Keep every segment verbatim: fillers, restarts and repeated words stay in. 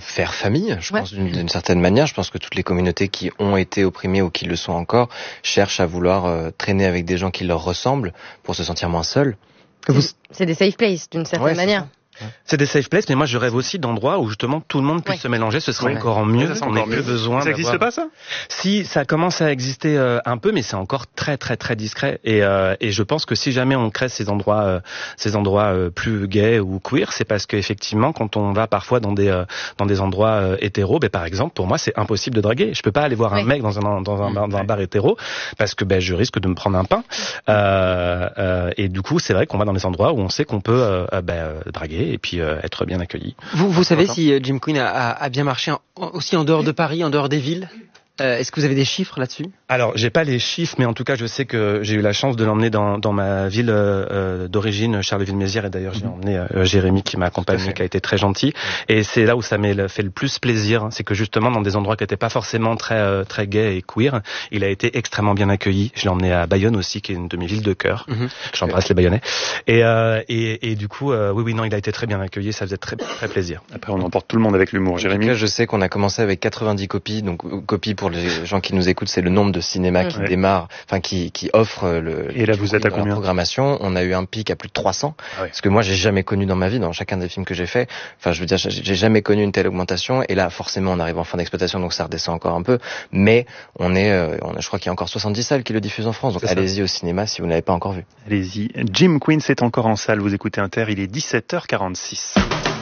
faire famille, je Ouais. pense d'une, d'une certaine manière. Je pense que toutes les communautés qui ont été opprimées ou qui le sont encore cherchent à vouloir euh, traîner avec des gens qui leur ressemblent pour se sentir moins seuls. C'est, c'est des safe places d'une certaine Ouais, c'est manière. ça. C'est des safe places, mais moi je rêve aussi d'endroits où justement tout le monde puisse Ouais. se mélanger. Ce serait Ouais. encore mieux. Ça, c'est On encore n'a mieux. plus besoin. Ça n'existe d'avoir- pas, ça? Si, ça commence à exister euh, un peu, mais c'est encore très très très discret. Et, euh, et je pense que si jamais on crée ces endroits, euh, ces endroits euh, plus gays ou queer, c'est parce qu'effectivement, quand on va parfois dans des euh, dans des endroits euh, hétéros, ben par exemple, pour moi, c'est impossible de draguer. Je peux pas aller voir Ouais. un mec dans un dans un, dans un bar hétéro parce que ben je risque de me prendre un pain. Euh, euh, et du coup, c'est vrai qu'on va dans des endroits où on sait qu'on peut euh, euh, ben, euh, draguer et puis euh, être bien accueilli. Vous, vous savez D'accord. si euh, Jim Queen a, a, a bien marché en- aussi en dehors de Paris, en dehors des villes? Euh, Est-ce que vous avez des chiffres là-dessus? Alors, j'ai pas les chiffres, mais en tout cas, je sais que j'ai eu la chance de l'emmener dans, dans ma ville euh, euh, d'origine, Charleville-Mézières, et d'ailleurs, j'ai emmené euh, Jérémy qui m'a accompagné, qui a été très gentil. Et c'est là où ça m'a fait le plus plaisir, c'est que justement, dans des endroits qui n'étaient pas forcément très euh, très gays et queer, il a été extrêmement bien accueilli. Je l'ai emmené à Bayonne aussi, qui est une de mes villes de cœur. Mhm. J'embrasse les Bayonnais. Et, euh, et, et du coup, euh, oui, oui, non, il a été très bien accueilli. Ça faisait très très plaisir. Après, on emporte tout le monde avec l'humour. En tout Jérémy? cas, je sais qu'on a commencé avec quatre-vingt-dix copies. Donc, euh, copies pour les gens qui nous écoutent, c'est le nombre de cinémas qui Ouais. démarrent, enfin qui qui offrent le. Et là, vous êtes à dans la combien? programmation, on a eu un pic à plus de trois cents. Ah ouais. Parce que moi, j'ai jamais connu dans ma vie, dans chacun des films que j'ai fait. Enfin, je veux dire, j'ai j'ai jamais connu une telle augmentation. Et là, forcément, on arrive en fin d'exploitation, donc ça redescend encore un peu. Mais on est, euh, on a, je crois qu'il y a encore soixante-dix salles qui le diffusent en France. Donc C'est ça. allez-y au cinéma si vous ne l'avez pas encore vu. Allez-y. Jim Queen, c'est encore en salle. Vous écoutez Inter, il est dix-sept heures quarante-six.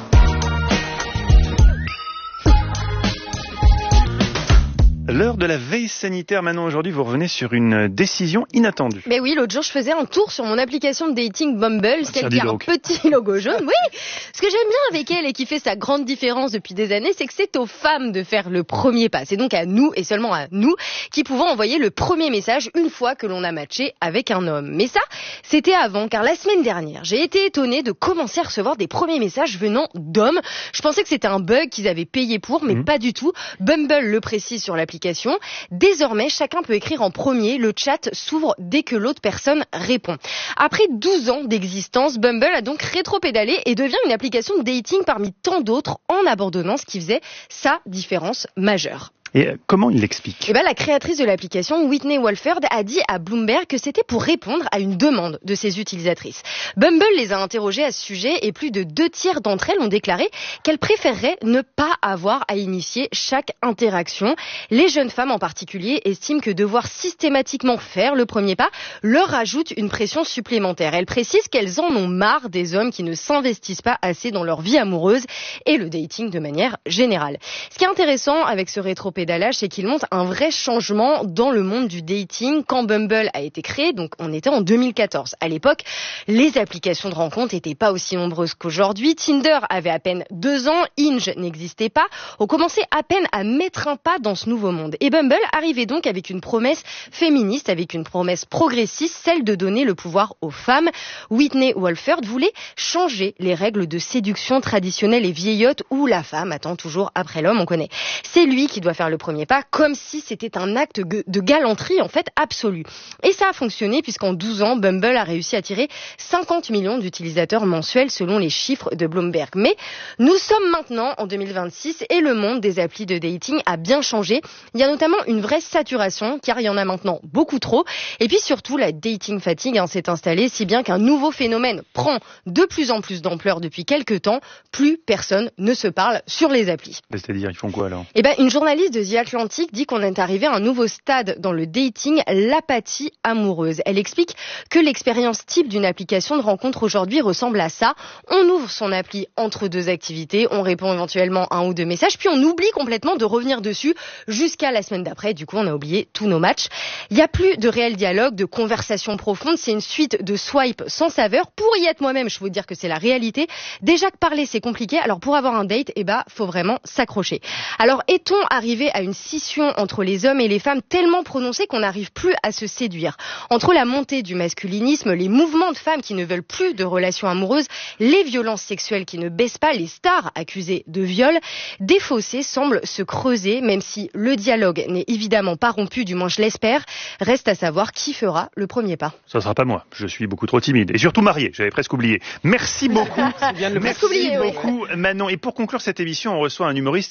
L'heure de la veille sanitaire. Maintenant, aujourd'hui, vous revenez sur une décision inattendue. Mais oui, l'autre jour, je faisais un tour sur mon application de dating Bumble, celle dis qui a un donc. petit logo jaune. Oui, ce que j'aime bien avec elle et qui fait sa grande différence depuis des années, c'est que c'est aux femmes de faire le premier pas. C'est donc à nous, et seulement à nous, qui pouvons envoyer le premier message une fois que l'on a matché avec un homme. Mais ça, c'était avant, car la semaine dernière, j'ai été étonnée de commencer à recevoir des premiers messages venant d'hommes. Je pensais que c'était un bug qu'ils avaient payé pour, mais Mmh. pas du tout. Bumble le précise sur l'application. Désormais, chacun peut écrire en premier. Le chat s'ouvre dès que l'autre personne répond. Après douze ans d'existence, Bumble a donc rétro-pédalé et devient une application de dating parmi tant d'autres en abandonnant ce qui faisait sa différence majeure. Et euh, comment il l'explique? Eh ben, la créatrice de l'application, Whitney Wolford, a dit à Bloomberg que c'était pour répondre à une demande de ses utilisatrices. Bumble les a interrogées à ce sujet et plus de deux tiers d'entre elles ont déclaré qu'elles préféreraient ne pas avoir à initier chaque interaction. Les jeunes femmes en particulier estiment que devoir systématiquement faire le premier pas leur rajoute une pression supplémentaire. Elles précisent qu'elles en ont marre des hommes qui ne s'investissent pas assez dans leur vie amoureuse et le dating de manière générale. Ce qui est intéressant avec ce rétro-pédalage, c'est qu'il montre un vrai changement dans le monde du dating. Quand Bumble a été créé, donc on était en deux mille quatorze. À l'époque, les applications de rencontres n'étaient pas aussi nombreuses qu'aujourd'hui. Tinder avait à peine deux ans, Hinge n'existait pas. On commençait à peine à mettre un pas dans ce nouveau monde. Et Bumble arrivait donc avec une promesse féministe, avec une promesse progressiste, celle de donner le pouvoir aux femmes. Whitney Wolford voulait changer les règles de séduction traditionnelles et vieillottes où la femme attend toujours après l'homme, on connaît. C'est lui qui doit faire le premier pas, comme si c'était un acte de galanterie en fait absolu. Et ça a fonctionné puisqu'en douze ans, Bumble a réussi à attirer cinquante millions d'utilisateurs mensuels selon les chiffres de Bloomberg. Mais nous sommes maintenant en deux mille vingt-six et le monde des applis de dating a bien changé. Il y a notamment une vraie saturation car il y en a maintenant beaucoup trop. Et puis surtout, la dating fatigue hein, s'est installée si bien qu'un nouveau phénomène prend de plus en plus d'ampleur depuis quelques temps. Plus personne ne se parle sur les applis. C'est-à-dire, ils font quoi alors? Eh ben, une journaliste de The Atlantic dit qu'on est arrivé à un nouveau stade dans le dating, l'apathie amoureuse. Elle explique que l'expérience type d'une application de rencontre aujourd'hui ressemble à ça. On ouvre son appli entre deux activités, on répond éventuellement un ou deux messages, puis on oublie complètement de revenir dessus jusqu'à la semaine d'après. Du coup, on a oublié tous nos matchs. Il n'y a plus de réel dialogue, de conversation profonde. C'est une suite de swipes sans saveur. Pour y être moi-même, je peux vous dire que c'est la réalité. Déjà que parler, c'est compliqué. Alors, pour avoir un date, eh ben, faut vraiment s'accrocher. Alors, est-on arrivé à une scission entre les hommes et les femmes tellement prononcée qu'on n'arrive plus à se séduire? Entre la montée du masculinisme, les mouvements de femmes qui ne veulent plus de relations amoureuses, les violences sexuelles qui ne baissent pas, les stars accusées de viol, des fossés semblent se creuser, même si le dialogue n'est évidemment pas rompu, du moins je l'espère. Reste à savoir qui fera le premier pas. Ça sera pas moi. Je suis beaucoup trop timide. Et surtout marié. J'avais presque oublié. Merci beaucoup. C'est bien de le Merci oublier, oui. beaucoup, Manon. Et pour conclure cette émission, on reçoit un humoriste